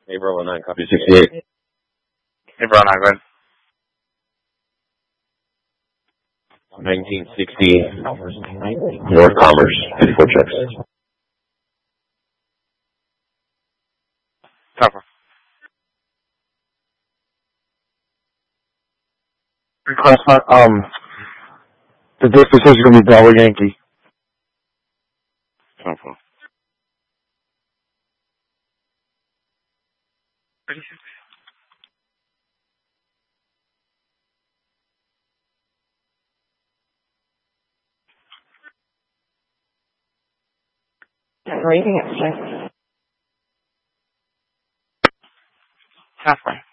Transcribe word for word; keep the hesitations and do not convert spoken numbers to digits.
Hey, Bravo nine, copy sixty-eight. Hey, Bravo nine, go ahead. nineteen sixty North Commerce, fifty-four checks. Copper. Request, um, the disposition is going to be Bravo Yankee. Copper. Rating at six. Halfway.